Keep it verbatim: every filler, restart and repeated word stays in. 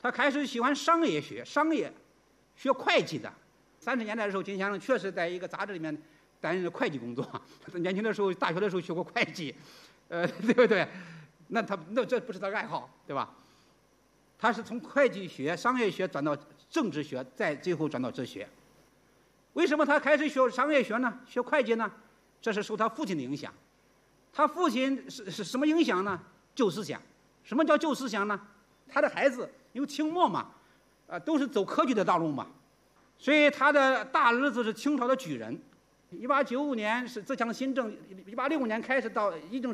他开始喜欢商业学，商业学会计的。三十年代的时候，金先生确实在一个杂志里面担任会计工作。年轻的时候，大学的时候学过会计，呃，对不对？那他那这不是他的爱好，对吧？他是从会计学、商业学转到政治学，再最后转到哲学。为什么他开始学商业学呢？学会计呢？这是受他父亲的影响。他父亲是是什么影响呢？旧思想。什么叫旧思想呢？他的孩子因为清末嘛，啊，都是走科举的道路嘛，所以他的大儿子是清朝的举人。一八九五年是自强新政，一八六五年开始到一正